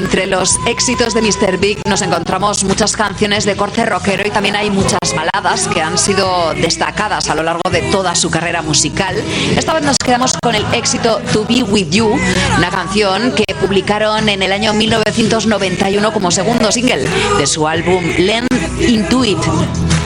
Entre los éxitos de Mr. Big nos encontramos muchas canciones de corte rockero y también hay muchas baladas que han sido destacadas a lo largo de toda su carrera musical. Esta vez nos quedamos con el éxito To Be With You, una canción que publicaron en el año 1991 como segundo single de su álbum Lean Into It.